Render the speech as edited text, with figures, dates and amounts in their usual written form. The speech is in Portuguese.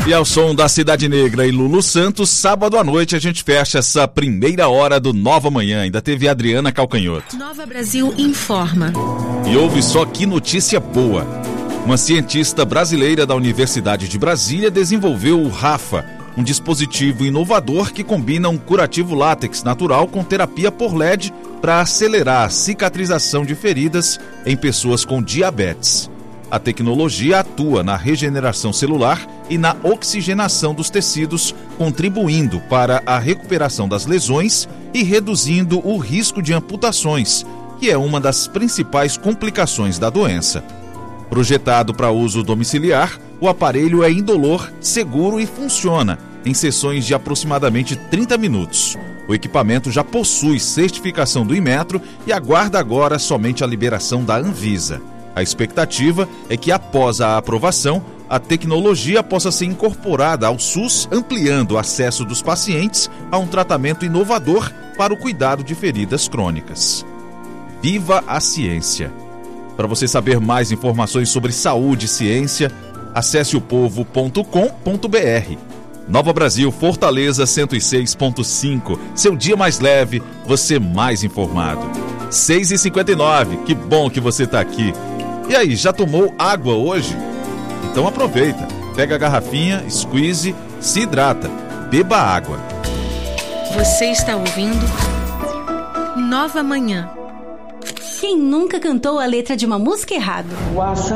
E ao som da Cidade Negra e Lulu Santos, sábado à noite a gente fecha essa primeira hora do Nova Manhã. Ainda teve a Adriana Calcanhoto. Nova Brasil informa. E ouve só que notícia boa. Uma cientista brasileira da Universidade de Brasília desenvolveu o RAFA, um dispositivo inovador que combina um curativo látex natural com terapia por LED para acelerar a cicatrização de feridas em pessoas com diabetes. A tecnologia atua na regeneração celular e na oxigenação dos tecidos, contribuindo para a recuperação das lesões e reduzindo o risco de amputações, que é uma das principais complicações da doença. Projetado para uso domiciliar, o aparelho é indolor, seguro e funciona em sessões de aproximadamente 30 minutos. O equipamento já possui certificação do Inmetro e aguarda agora somente a liberação da Anvisa. A expectativa é que, após a aprovação, a tecnologia possa ser incorporada ao SUS, ampliando o acesso dos pacientes a um tratamento inovador para o cuidado de feridas crônicas. Viva a ciência! Para você saber mais informações sobre saúde e ciência, acesse opovo.com.br. Nova Brasil, Fortaleza 106.5. Seu dia mais leve, você mais informado. 6h59, que bom que você está aqui. E aí, já tomou água hoje? Então aproveita, pega a garrafinha, squeeze, se hidrata, beba água. Você está ouvindo Nova Manhã. Quem nunca cantou a letra de uma música errado?